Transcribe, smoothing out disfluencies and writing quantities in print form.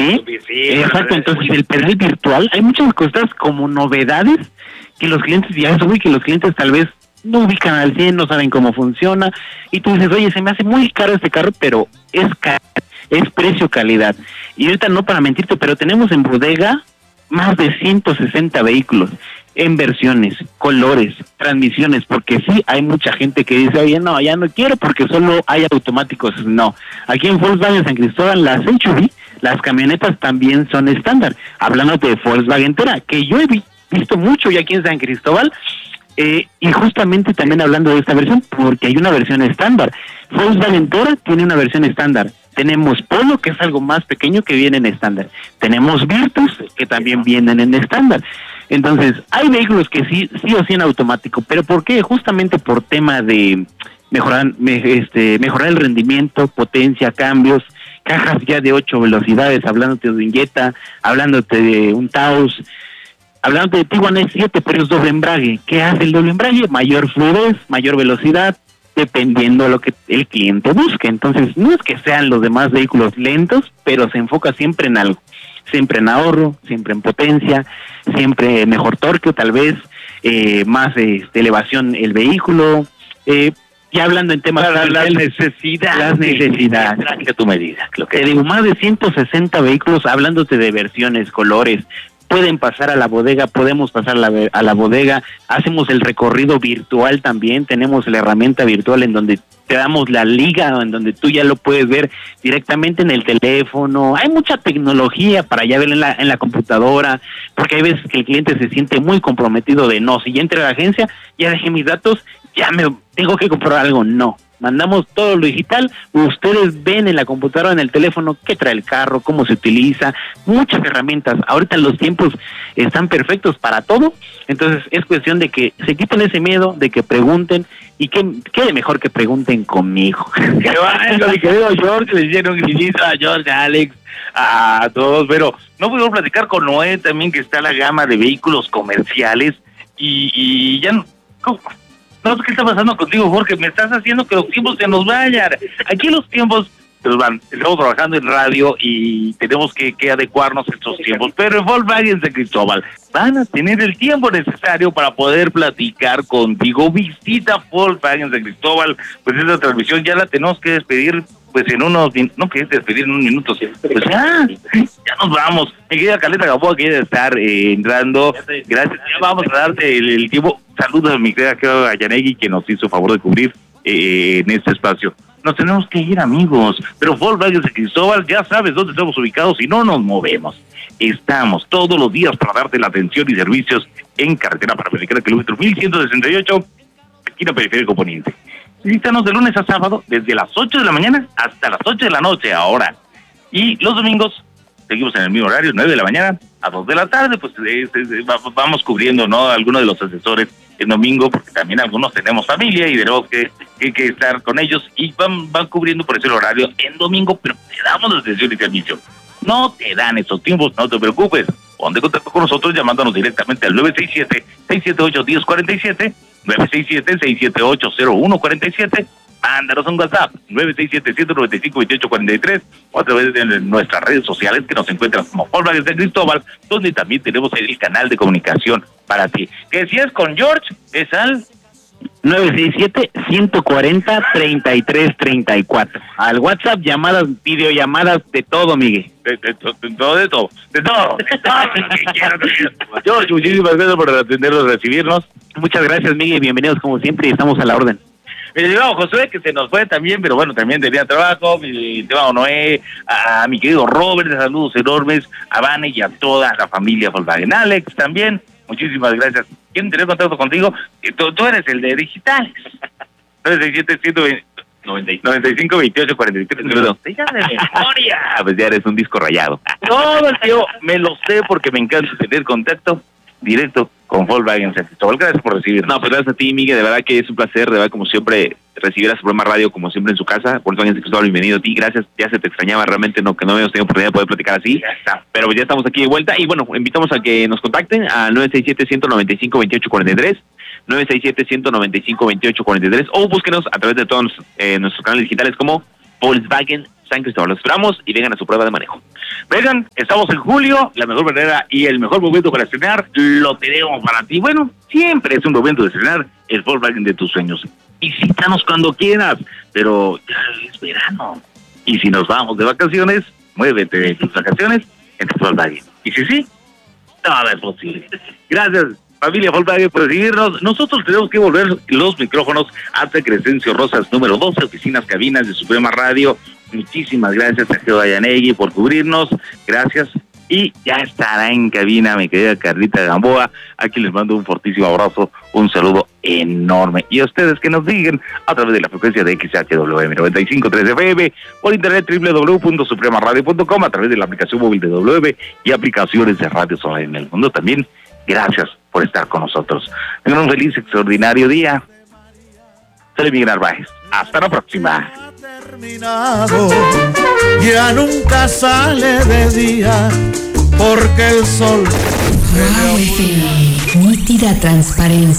¿Sí? Exacto, entonces el pedal virtual, hay muchas cosas como novedades que los clientes que los clientes tal vez no ubican al 100, no saben cómo funciona, y tú dices, oye, se me hace muy caro este carro, pero es precio-calidad. Y ahorita no para mentirte, pero tenemos en bodega más de 160 vehículos en versiones, colores, transmisiones, porque sí hay mucha gente que dice, oye, no, ya no quiero porque solo hay automáticos. No, aquí en Volkswagen San Cristóbal, las SUV, las camionetas también son estándar. Hablando de Volkswagen Tera, que yo he visto mucho ya aquí en San Cristóbal, y justamente también hablando de esta versión, porque hay una versión estándar. Volkswagen Tera tiene una versión estándar. Tenemos Polo, que es algo más pequeño, que viene en estándar. Tenemos Virtus, que también vienen en estándar. Entonces, hay vehículos que sí o sí en automático. ¿Pero por qué? Justamente por tema de mejorar el rendimiento, potencia, cambios, cajas ya de 8 velocidades, hablándote de un Jetta, hablándote de un Taos, hablándote de Tiguan S7, pero es doble embrague. ¿Qué hace el doble embrague? Mayor fluidez, mayor velocidad, dependiendo de lo que el cliente busque. Entonces, no es que sean los demás vehículos lentos, pero se enfoca siempre en algo. Siempre en ahorro, siempre en potencia, siempre mejor torque, tal vez, más elevación el vehículo. Ya hablando en temas... Las necesidades. Que tu medida. Te digo, más de 160 vehículos, hablándote de versiones, colores. Pueden pasar a la bodega, podemos pasar a la bodega, hacemos el recorrido virtual también, tenemos la herramienta virtual en donde te damos la liga, en donde tú ya lo puedes ver directamente en el teléfono. Hay mucha tecnología para ya ver en la computadora, porque hay veces que el cliente se siente muy comprometido de no, si ya entré a la agencia, ya dejé mis datos, ya me tengo que comprar algo. No, mandamos todo lo digital, ustedes ven en la computadora, en el teléfono, qué trae el carro, cómo se utiliza, muchas herramientas. Ahorita los tiempos están perfectos para todo, entonces es cuestión de que se quiten ese miedo, de que pregunten, y qué de mejor que pregunten conmigo. Que bueno, mi querido George, le hicieron un grillito a George, a Alex, a todos, pero no pudimos platicar con Noé también, que está la gama de vehículos comerciales, y ya no sé qué está pasando contigo, Jorge. Me estás haciendo que los tiempos se nos vayan. Aquí los tiempos se nos van. Estamos trabajando en radio y tenemos que adecuarnos a estos tiempos. Pero en Volkswagen San Cristóbal van a tener el tiempo necesario para poder platicar contigo. Visita Volkswagen San Cristóbal. Pues esta transmisión ya la tenemos que despedir pues en unos minutos, no que despedir en unos minutos, pues ya nos vamos. Mi querida Caleta Gamboa quiere estar entrando. Gracias, ya vamos a darte el tiempo. Saludos a mi querida Yanegui, que nos hizo favor de cubrir en este espacio. Nos tenemos que ir, amigos, pero Volkswagen San Cristóbal, ya sabes dónde estamos ubicados y no nos movemos. Estamos todos los días para darte la atención y servicios en carretera panamericana, kilómetro 1168, esquina Periférico Poniente. Visítanos de lunes a sábado, desde las 8 de la mañana hasta las 8 de la noche ahora. Y los domingos seguimos en el mismo horario, 9 de la mañana a 2 de la tarde, pues vamos cubriendo, ¿no?, algunos de los asesores el domingo, porque también algunos tenemos familia y tenemos que estar con ellos, y van cubriendo por ese horario en domingo, pero te damos la atención y servicio. No te dan esos tiempos, no te preocupes. Ponte en contacto con nosotros llamándonos directamente al 967-678-1047, 967-678-0147, mándanos un WhatsApp, 967-195-2843, o a través de nuestras redes sociales que nos encuentran como Volkswagen San Cristóbal, donde también tenemos el canal de comunicación para ti. Que si es con George, es al 967-140-3334. Al WhatsApp, llamadas, videollamadas, de todo, Miguel. De todo. George, muchísimas gracias por atendernos, recibirnos. Muchas gracias, Miguel, bienvenidos como siempre y estamos a la orden. Mi estimado Josué, que se nos fue también, pero bueno, también tenía trabajo, mi estimado Noé, a mi querido Robert, saludos enormes, a Vane y a toda la familia Volkswagen. Alex también, muchísimas gracias. ¿Quieren tener contacto contigo? Tú eres el de digitales. 967-195-2843. Ya de memoria. Pues ya eres un disco rayado. No, tío, me lo sé porque me encanta tener contacto directo con Volkswagen San Cristóbal. Gracias por recibirnos. No, pues gracias a ti, Miguel, de verdad que es un placer, de verdad, como siempre, recibir a su programa radio, como siempre en su casa. Volkswagen San Cristóbal, bienvenido a ti, gracias, ya se te extrañaba realmente, no, que no habíamos tenido oportunidad de poder platicar así, ya está. Pero ya estamos aquí de vuelta, y bueno, invitamos a que nos contacten al 967-195-2843, 967-195-2843, o búsquenos a través de todos nuestros canales digitales como Volkswagen San Cristóbal. Los esperamos y vengan a su prueba de manejo. Vengan, estamos en julio, la mejor manera y el mejor momento para estrenar lo tenemos para ti. Bueno, siempre es un momento de estrenar el Volkswagen de tus sueños. Visítanos cuando quieras, pero ya es verano. Y si nos vamos de vacaciones, muévete de tus vacaciones en tu Volkswagen. Y si sí, nada es posible. Gracias, familia Volkswagen, por seguirnos. Nosotros tenemos que volver los micrófonos hasta Crescencio Rosas, número 12, oficinas, cabinas de Suprema Radio. Muchísimas gracias a Geo Dayanegui por cubrirnos. Gracias. Y ya estará en cabina mi querida Carlita Gamboa. Aquí les mando un fortísimo abrazo, un saludo enorme. Y a ustedes que nos siguen a través de la frecuencia de XHWM 95.3 FM, por internet www.supremaradio.com, a través de la aplicación móvil de W y aplicaciones de radio solar en el mundo. También gracias por estar con nosotros. Tengan un feliz, extraordinario día. Soy Miguel Narváez. Hasta la próxima. Terminado, ya nunca sale de día porque el sol Wow, FM, nítida transparencia.